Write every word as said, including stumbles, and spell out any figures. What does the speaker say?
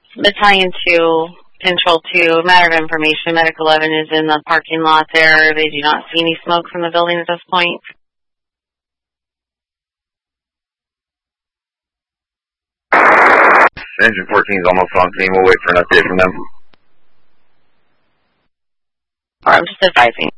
Battalion two, Control two, matter of information, Medic eleven is in the parking lot there. They do not see any smoke from the building at this point. Engine fourteen is almost on scene. We'll wait for an update from them. Or I'm just advising.